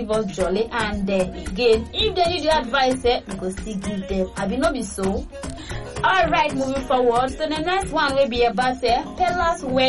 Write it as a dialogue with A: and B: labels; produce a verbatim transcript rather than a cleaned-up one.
A: give us jolly, and then again, if they need the advice, eh, we go still give them. I be no be so. All right, moving forward. So the next one will be about uh, tell us where